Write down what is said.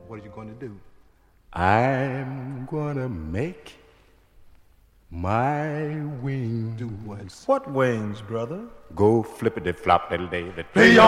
What are you going to do? I'm gonna make my wings. Do what? What wings, brother? Go flippity flop little David. Play on!